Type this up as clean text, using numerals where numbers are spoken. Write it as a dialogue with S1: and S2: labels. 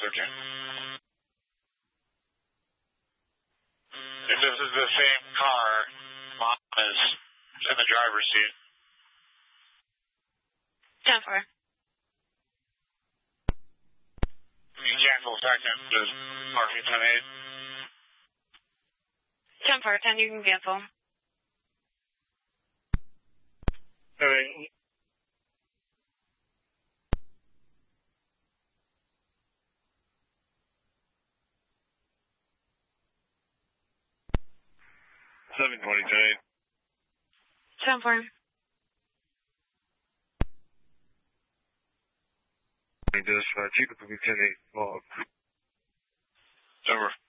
S1: 13. If this is the same car, Mom is in the driver's seat.
S2: 10-4.
S1: Cancel second is marking 10-8.
S2: 10-4, 10, you can cancel.
S1: Okay. Seven 20-8.
S2: 10-4.
S3: Dispatch, you can be 10-8 log.
S1: Over.